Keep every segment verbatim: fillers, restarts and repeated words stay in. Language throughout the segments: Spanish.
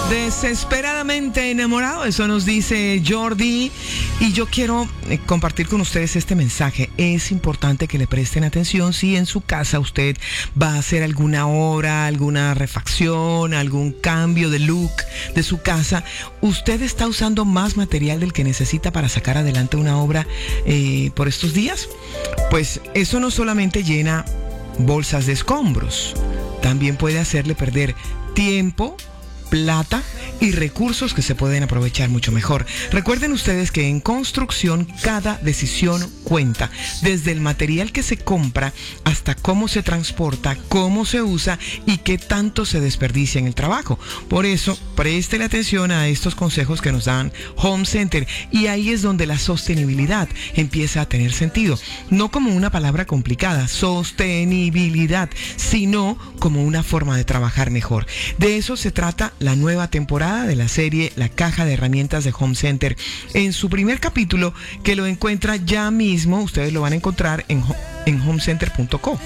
Desesperadamente enamorado, eso nos dice Jordi. Y yo quiero eh, compartir con ustedes este mensaje. Es importante que le presten atención si en su casa usted va a hacer alguna obra, alguna refacción, algún cambio de look de su casa. ¿Usted está usando más material del que necesita para sacar adelante una obra eh, por estos días? Pues eso no solamente llena bolsas de escombros, también puede hacerle perder tiempo, plata y recursos que se pueden aprovechar mucho mejor. Recuerden ustedes que en construcción cada decisión cuenta, desde el material que se compra hasta cómo se transporta, cómo se usa y qué tanto se desperdicia en el trabajo. Por eso, préstele atención a estos consejos que nos dan Home Center, y ahí es donde la sostenibilidad empieza a tener sentido, no como una palabra complicada, sostenibilidad, sino como una forma de trabajar mejor. De eso se trata la nueva temporada de la serie La Caja de Herramientas de Home Center. En su primer capítulo, que lo encuentra ya mismo, ustedes lo van a encontrar en, en homecenter punto co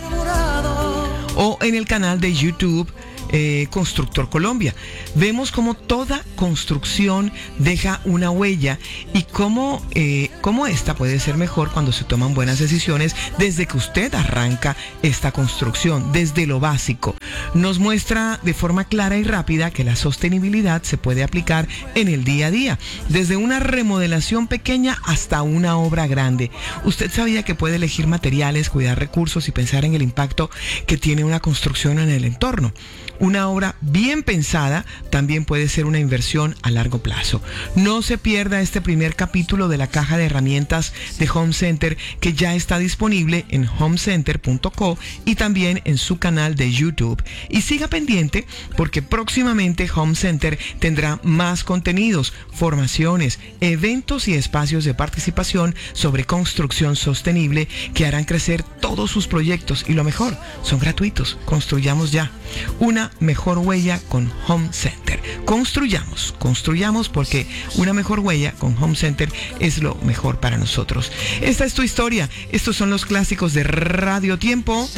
o en el canal de YouTube Eh, Constructor Colombia. Vemos cómo toda construcción deja una huella y cómo, eh, cómo esta puede ser mejor cuando se toman buenas decisiones desde que usted arranca esta construcción, desde lo básico. Nos muestra de forma clara y rápida que la sostenibilidad se puede aplicar en el día a día, desde una remodelación pequeña hasta una obra grande. Usted sabía que puede elegir materiales, cuidar recursos y pensar en el impacto que tiene una construcción en el entorno. Una obra bien pensada también puede ser una inversión a largo plazo. No se pierda este primer capítulo de la caja de herramientas de Home Center, que ya está disponible en homecenter punto co y también en su canal de YouTube. Y siga pendiente porque próximamente Home Center tendrá más contenidos, formaciones, eventos y espacios de participación sobre construcción sostenible que harán crecer todos sus proyectos, y lo mejor, son gratuitos. Construyamos ya una mejor huella con Home Center. Construyamos, construyamos, porque una mejor huella con Home Center es lo mejor para nosotros. Esta es tu historia. Estos son los clásicos de Radio Tiempo.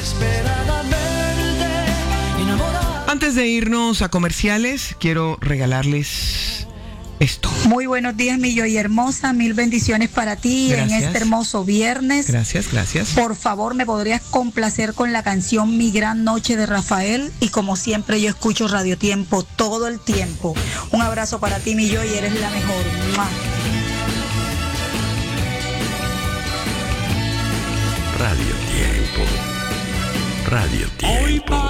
Antes de irnos a comerciales, quiero regalarles esto. Muy buenos días, mi Joy hermosa. Mil bendiciones para ti. Gracias. En este hermoso viernes. Gracias, gracias. Por favor, ¿me podrías complacer con la canción Mi Gran Noche de Rafael? Y como siempre, yo escucho Radio Tiempo todo el tiempo. Un abrazo para ti, mi Joy, eres la mejor. ¡Mua! Radio Tiempo. Radio Tiempo.